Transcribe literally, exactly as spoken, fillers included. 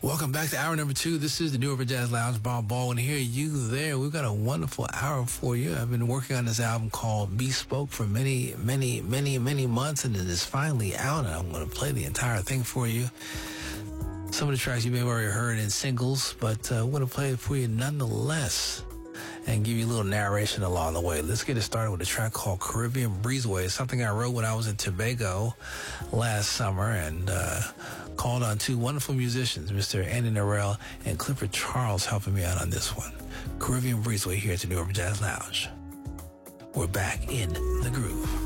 Welcome back to hour number two. This is the New Urban Jazz Lounge. Bob Baldwin here, you there. We've got a wonderful hour for you. I've been working on this album called Bespoke for many, many, many, many months, and it is finally out, and I'm going to play the entire thing for you. Some of the tracks you may have already heard in singles, but uh, I'm going to play it for you nonetheless and give you a little narration along the way. Let's get it started with a track called Caribbean Breezeway. It's something I wrote when I was in Tobago last summer and uh, called on two wonderful musicians, Mister Andy Narell and Clifford Charles, helping me out on this one. Caribbean Breezeway here at the New Urban Jazz Lounge. We're back in the groove.